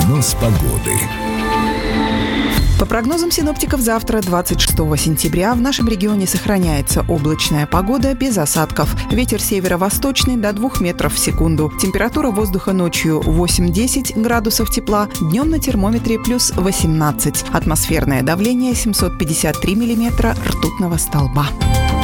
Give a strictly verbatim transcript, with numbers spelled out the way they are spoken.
Прогноз погоды. По прогнозам синоптиков, завтра, двадцать шестого сентября, в нашем регионе сохраняется облачная погода без осадков. Ветер северо-восточный до двух метров в секунду. Температура воздуха ночью восемь-десять градусов тепла, днем на термометре плюс восемнадцать. Атмосферное давление семьсот пятьдесят три миллиметра ртутного столба.